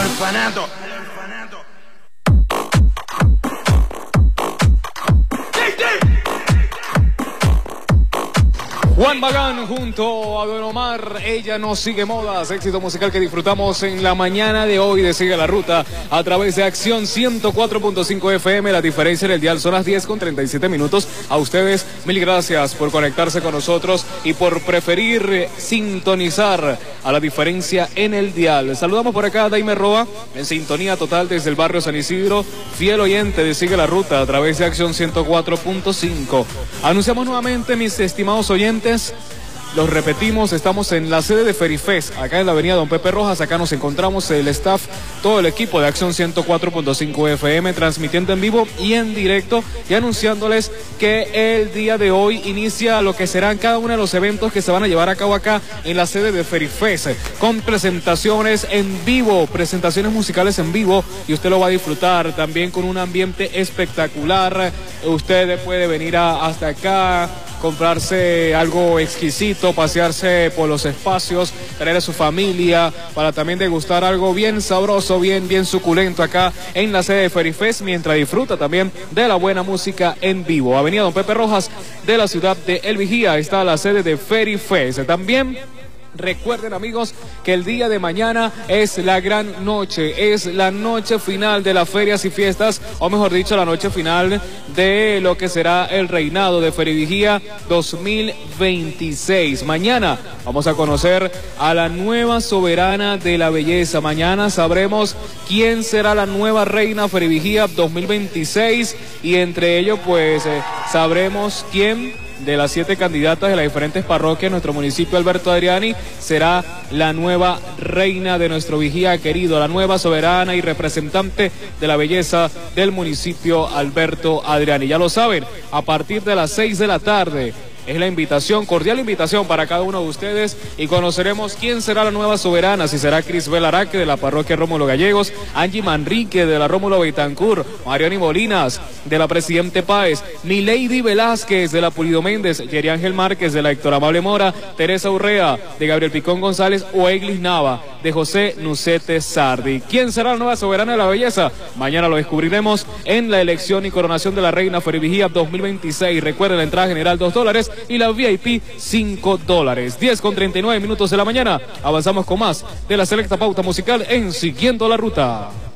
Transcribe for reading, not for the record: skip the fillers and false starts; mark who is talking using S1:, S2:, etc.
S1: orfanato.
S2: Juan Magán junto a Don Omar, Ella no sigue modas, éxito musical que disfrutamos en la mañana de hoy de Sigue la Ruta a través de Acción 104.5 FM. La diferencia en el dial son las 10:37. A ustedes, mil gracias por conectarse con nosotros y por preferir sintonizar a la diferencia en el dial. Saludamos por acá a Daime Roa, en sintonía total desde el barrio San Isidro, fiel oyente de Sigue la Ruta a través de Acción 104.5. Anunciamos nuevamente, mis estimados oyentes, los repetimos, estamos en la sede de Ferifest, acá en la avenida Don Pepe Rojas. Acá nos encontramos el staff, todo el equipo de Acción 104.5 FM, transmitiendo en vivo y en directo y anunciándoles que el día de hoy inicia lo que serán cada uno de los eventos que se van a llevar a cabo acá en la sede de Ferifest, con presentaciones en vivo, presentaciones musicales en vivo, y usted lo va a disfrutar también con un ambiente espectacular. Usted puede venir hasta acá, comprarse algo exquisito, pasearse por los espacios, traer a su familia para también degustar algo bien sabroso, bien suculento acá en la sede de Ferifest, mientras disfruta también de la buena música en vivo. Avenida Don Pepe Rojas de la ciudad de El Vigía está la sede de Ferifest. También recuerden, amigos, que el día de mañana es la gran noche, es la noche final de las ferias y fiestas, o mejor dicho, la noche final de lo que será el reinado de Ferivigía 2026. Mañana vamos a conocer a la nueva soberana de la belleza. Mañana sabremos quién será la nueva reina Ferivigía 2026, y entre ellos pues sabremos quién de las 7 candidatas de las diferentes parroquias de nuestro municipio, Alberto Adriani, será la nueva reina de nuestro Vigía querido, la nueva soberana y representante de la belleza del municipio, Alberto Adriani. Ya lo saben, a partir de las 6 de la tarde es la invitación, cordial invitación para cada uno de ustedes, y conoceremos quién será la nueva soberana, si será Crisbel Araque de la parroquia Rómulo Gallegos, Angie Manrique de la Rómulo Betancourt, Mariani Molinas de la Presidente Páez, Milady Velázquez de la Pulido Méndez, Yeri Ángel Márquez de la Héctor Amable Mora, Teresa Urrea de Gabriel Picón González o Eglis Nava de José Nucete Sardi. ¿Quién será la nueva soberana de la belleza? Mañana lo descubriremos en la elección y coronación de la reina Ferivigía 2026. Recuerden, la entrada general $2 y la VIP $5. 10:39 de la mañana. Avanzamos con más de la selecta pauta musical en Siguiendo la Ruta.